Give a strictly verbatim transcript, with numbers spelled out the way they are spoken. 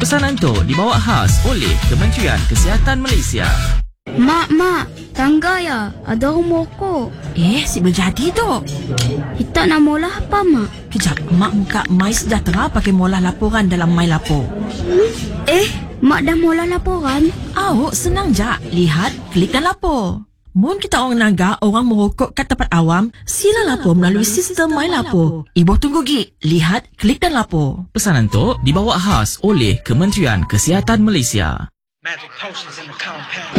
Pesanan tu dibawa khas oleh Kementerian Kesihatan Malaysia. Mak, mak, tangga ya, ada orang mokok. Eh, si berjadi tu. Kita nak mula apa, mak? Kejap, mak buka My Sejahtera pakai molah laporan dalam My Lapor. Eh, mak dah mula laporan. Awak senang je. Lihat, klik dan lapor. Mun kita orang naga orang merokok kat tempat awam, sila lapor melalui sistem My Lapor. Ibu tunggu gi. Lihat, klik dan lapor. Pesanan tu dibawa khas oleh Kementerian Kesihatan Malaysia. Magic potions in the compound.